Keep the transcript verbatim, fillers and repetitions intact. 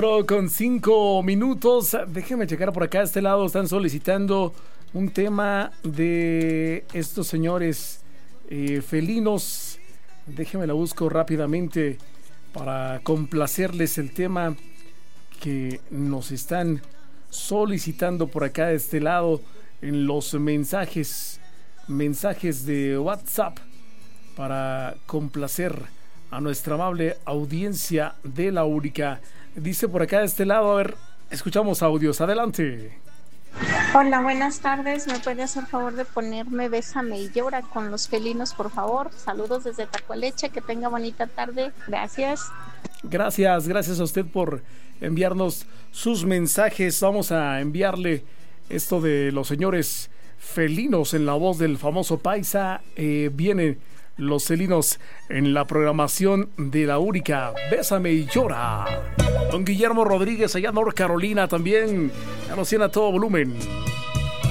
Con cinco minutos, déjenme checar por acá. A este lado están solicitando un tema de estos señores eh, felinos. Déjenme la busco rápidamente para complacerles el tema que nos están solicitando por acá de este lado en los mensajes, mensajes de WhatsApp para complacer a nuestra amable audiencia de La Única. Dice por acá de este lado, a ver, escuchamos audios, adelante. Hola, buenas tardes, ¿me puede hacer favor de ponerme Bésame y Llora con los felinos, por favor? Saludos desde Tacoleche, que tenga bonita tarde, gracias. Gracias, gracias a usted por enviarnos sus mensajes. Vamos a enviarle esto de los señores felinos en la voz del famoso Paisa. Eh, viene Los Felinos en la programación de La Única. Bésame y Llora. Don Guillermo Rodríguez allá en North Carolina también. Ya lo tiene a todo volumen.